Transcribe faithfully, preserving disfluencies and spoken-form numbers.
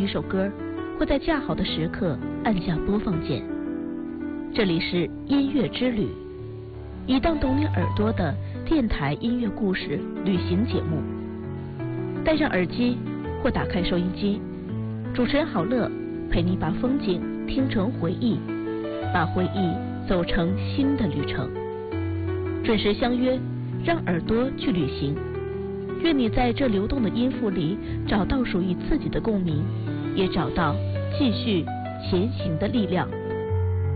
首歌，会在恰好的时刻按下播放键。这里是音乐之旅，一档懂你耳朵的电台音乐故事旅行节目。戴上耳机或打开收音机，主持人郝乐陪你把风景听成回忆，把回忆走成新的旅程。准时相约，让耳朵去旅行。愿你在这流动的音符里找到属于自己的共鸣，也找到继续前行的力量。